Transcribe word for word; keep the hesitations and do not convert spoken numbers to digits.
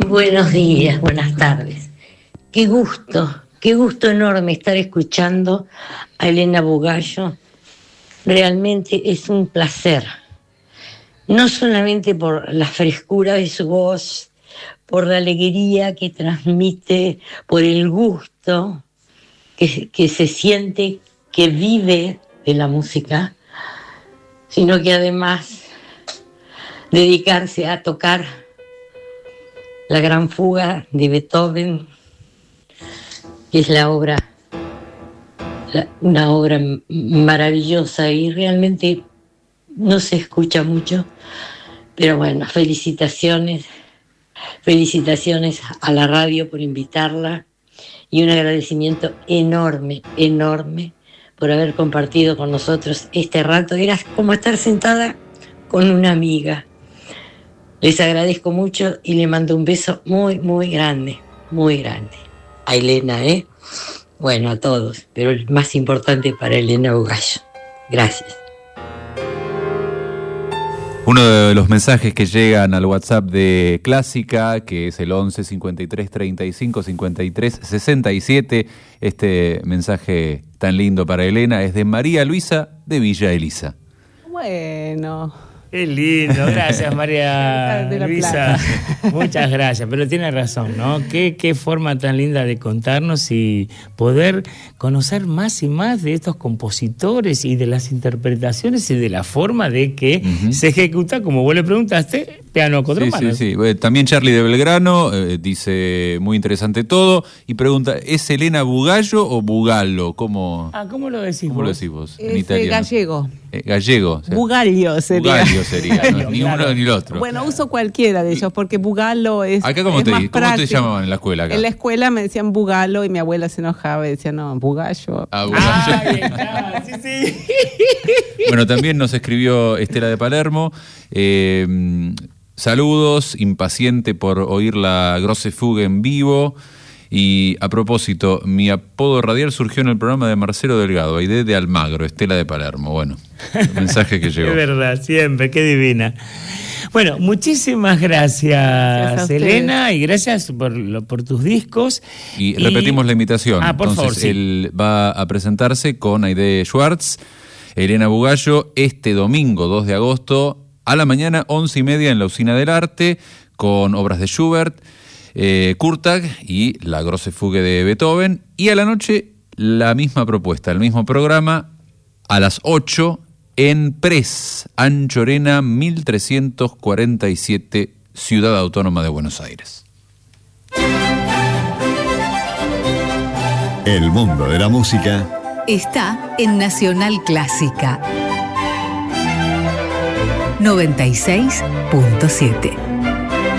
Buenos días, buenas tardes. Qué gusto, qué gusto enorme estar escuchando a Elena Bugallo. Realmente es un placer. No solamente por la frescura de su voz, por la alegría que transmite, por el gusto que, que se siente, que vive de la música, sino que además dedicarse a tocar la Gran Fuga de Beethoven, que es la obra, la, una obra maravillosa y realmente no se escucha mucho, pero bueno, felicitaciones, felicitaciones a la radio por invitarla y un agradecimiento enorme, enorme por haber compartido con nosotros este rato. Era como estar sentada con una amiga. Les agradezco mucho y le mando un beso muy, muy grande, muy grande. A Elena, ¿eh? Bueno, a todos, pero el más importante para Elena Bugallo. Gracias. Uno de los mensajes que llegan al WhatsApp de Clásica, que es el once cincuenta y tres treinta y cinco cincuenta y tres sesenta y siete, este mensaje tan lindo para Elena es de María Luisa de Villa Elisa. Bueno... Qué lindo, gracias María Luisa, muchas gracias, pero tiene razón, ¿no? Qué, qué forma tan linda de contarnos y poder conocer más y más de estos compositores y de las interpretaciones y de la forma de que uh-huh. se ejecuta, como vos le preguntaste, piano a cuatro sí, manos. Sí, sí, también Charlie de Belgrano eh, dice muy interesante todo y pregunta, ¿es Elena Bugallo o Bugallo? ¿Cómo, ah, ¿cómo lo decís ¿cómo vos? lo decís vos? Es en italiano. gallego. Eh, gallego. O sea, Bugallo sería. Bugallo sería, ¿no? Ni uno ni el otro. Bueno, uso cualquiera de ellos porque Bugallo es. ¿Acá cómo, es te, más ¿cómo práctico. te llamaban en la escuela? Acá? En la escuela me decían Bugallo y mi abuela se enojaba y decía, no, Bugallo. Ah, Bugallo. Ah, ahí está, sí, sí. Bueno, también nos escribió Estela de Palermo. Eh, saludos, impaciente por oír la Grosse Fuge en vivo. Y a propósito, mi apodo radial surgió en el programa de Marcelo Delgado, Aide de Almagro, Estela de Palermo. Bueno, el mensaje que llegó. Es verdad, siempre, qué divina. Bueno, muchísimas gracias, gracias Elena, y gracias por, por tus discos. Y, y repetimos la invitación. Ah, por Entonces, favor, sí. Él va a presentarse con Aide Schwartz, Elena Bugallo, este domingo dos de agosto, a la mañana, once y media, en la Usina del Arte, con obras de Schubert, Eh, Kurtag y la Grosse Fuge de Beethoven, y a la noche la misma propuesta, el mismo programa, a las ocho en Pres, Anchorena mil trescientos cuarenta y siete, Ciudad Autónoma de Buenos Aires. El mundo de la música está en Nacional Clásica noventa y seis punto siete.